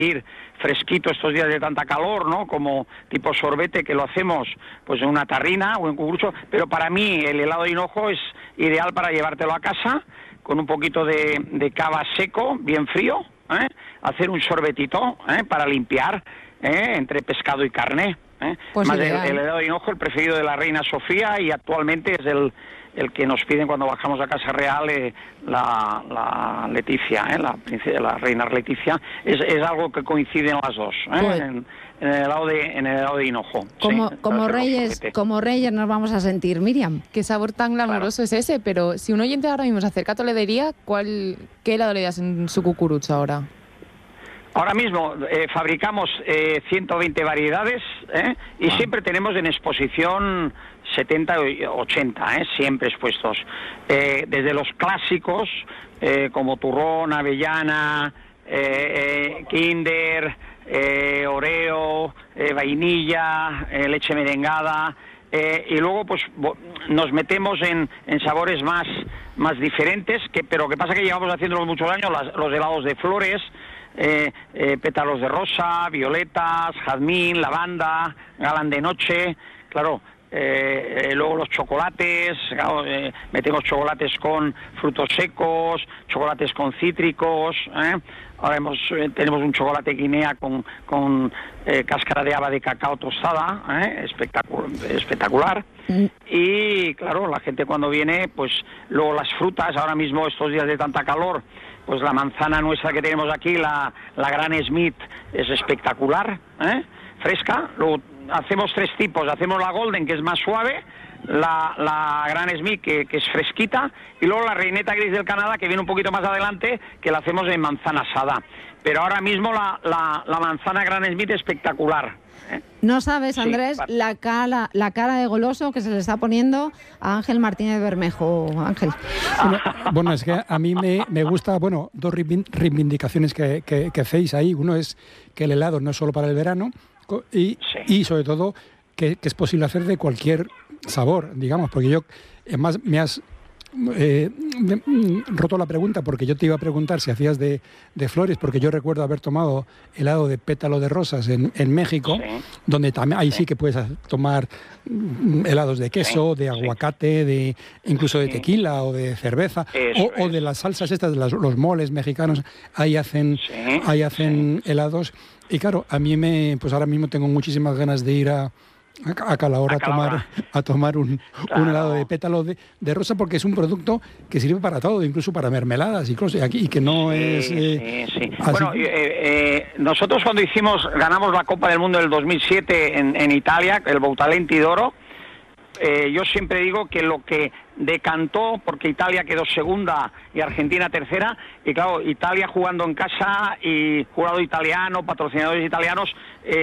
ir fresquito estos días de tanta calor, ¿no? Como tipo sorbete, que lo hacemos pues en una tarrina o en cucurucho, pero para mí el helado de hinojo es ideal para llevártelo a casa con un poquito de cava seco, bien frío, hacer un sorbetito para limpiar entre pescado y carne. Pues más el helado de hinojo, el preferido de la reina Sofía, y actualmente es el que nos piden cuando bajamos a Casa Real, la Leticia, la reina Leticia. Es algo que coinciden las dos, pues, en el helado de hinojo. Como reyes nos vamos a sentir, Miriam. Qué sabor tan glamuroso es ese, pero si un oyente ahora mismo se acerca a Toledería, ¿qué helado le das en su cucurucho ahora? Ahora mismo fabricamos 120 variedades y siempre tenemos en exposición 70 o 80, siempre expuestos. Desde los clásicos como turrón, avellana, Kinder, Oreo, vainilla, leche merengada, y luego pues nos metemos en sabores más diferentes, pero que pasa que llevamos haciéndolos muchos años, los helados de flores, pétalos de rosa, violetas, jazmín, lavanda, galán de noche, claro. Luego los chocolates, claro, metemos chocolates con frutos secos, chocolates con cítricos, ahora tenemos un chocolate guinea con cáscara de haba de cacao tostada, espectacular. Y claro, la gente cuando viene, pues luego las frutas, ahora mismo estos días de tanta calor, pues la manzana nuestra que tenemos aquí, la Gran Smith, es espectacular, fresca. Luego hacemos 3 tipos, hacemos la Golden, que es más suave, la Gran Smith, que es fresquita, y luego la Reineta Gris del Canadá, que viene un poquito más adelante, que la hacemos en manzana asada. Pero ahora mismo la manzana Gran Smith es espectacular. No sabes, Andrés, sí, la cara de goloso que se le está poniendo a Ángel Martínez Bermejo. Ángel. Bueno, es que a mí me gusta, dos reivindicaciones que hacéis ahí. Uno es que el helado no es solo para el verano y sobre todo que es posible hacer de cualquier sabor, digamos, porque yo, además, me has roto la pregunta, porque yo te iba a preguntar si hacías de flores, porque yo recuerdo haber tomado helado de pétalo de rosas en México, donde también ahí sí que puedes tomar helados de queso, de aguacate, incluso de tequila o de cerveza, o de las salsas estas, los moles mexicanos, ahí hacen helados. Y claro, a mí pues ahora mismo tengo muchísimas ganas de ir a Calahorra a tomar un helado de pétalo de rosa, porque es un producto que sirve para todo, incluso para mermeladas y que no es... Bueno, nosotros cuando ganamos la Copa del Mundo del 2007 en Italia, el Boutalenti d'Oro, yo siempre digo que lo que decantó, porque Italia quedó segunda y Argentina tercera, y claro, Italia jugando en casa y jurado italiano, patrocinadores italianos,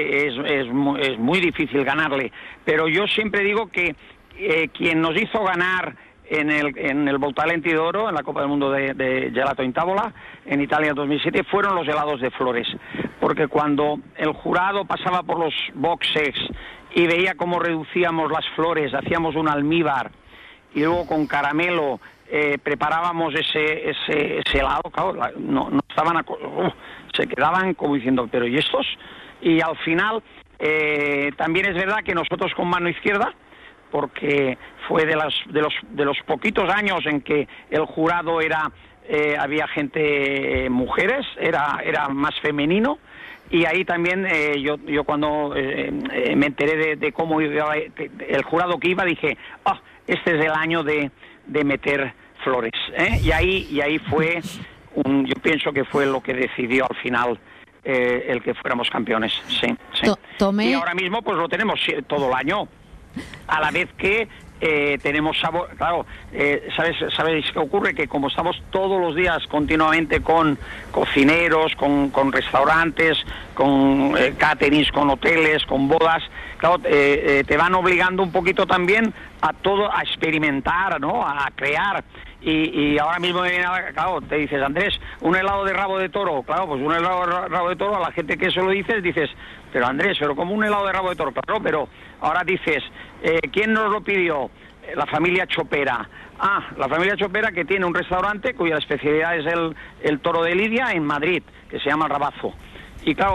es muy difícil ganarle. Pero yo siempre digo que quien nos hizo ganar en el Boutalenti d'Oro, en la Copa del Mundo de Gelato in Tavola, en Italia en 2007, fueron los helados de flores. Porque cuando el jurado pasaba por los boxes y veía cómo reducíamos las flores, hacíamos un almíbar y luego con caramelo preparábamos ese helado, claro, no estaban se quedaban como diciendo, pero ¿y estos? Y al final también es verdad que nosotros con mano izquierda, porque fue de los poquitos años en que el jurado había gente, mujeres, era más femenino. Y ahí también yo cuando me enteré de cómo iba el jurado que iba, dije, este es el año de meter flores, y ahí fue yo pienso que fue lo que decidió al final el que fuéramos campeones. Sí. Y ahora mismo pues lo tenemos todo el año, a la vez que tenemos sabor, claro, ¿sabéis qué ocurre? Que como estamos todos los días continuamente con cocineros, con restaurantes, con caterings, con hoteles, con bodas, claro, te van obligando un poquito también a experimentar, ¿no? A crear. Y ahora mismo me viene, claro, te dices, Andrés, un helado de rabo de toro. Claro, pues un helado de rabo de toro, a la gente que eso lo dices, pero Andrés, pero como un helado de rabo de toro. Claro, pero ahora dices, ¿quién nos lo pidió? La familia Chopera. La familia Chopera, que tiene un restaurante cuya especialidad es el toro de Lidia en Madrid, que se llama Rabazo. Y claro,